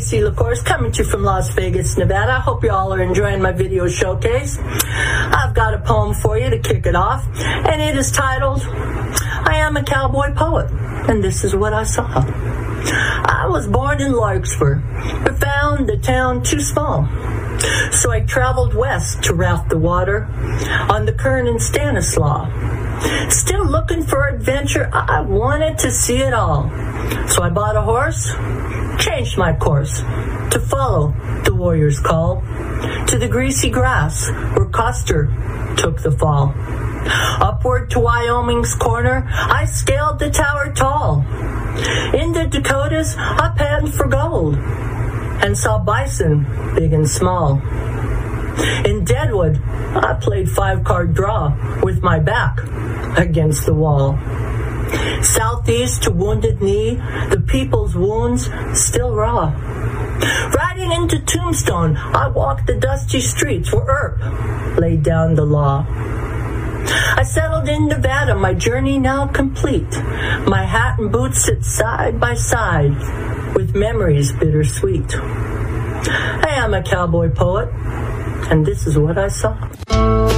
Tracy LaCourse coming to you from Las Vegas, Nevada. I hope you all are enjoying my video showcase. I've got a poem for you to kick it off, and it is titled, I Am a Cowboy Poet, and this is what I saw. I was born in Larkspur, but found the town too small. So I traveled west to raft the water on the Kern and Stanislaus. Still looking for adventure, I wanted to see it all. So I bought a horse, changed my course to follow the warrior's call to the greasy grass where Custer took the fall. Upward to Wyoming's corner, I scaled the tower tall. In the Dakotas, I panned for gold and saw bison big and small. In Deadwood, I played 5-card draw with my back against the wall. Southeast to Wounded Knee, the people's wounds still raw. Riding into Tombstone, I walked the dusty streets where Earp laid down the law. I settled in Nevada, my journey now complete. My hat and boots sit side by side with memories bittersweet. I am a cowboy poet, and this is what I saw.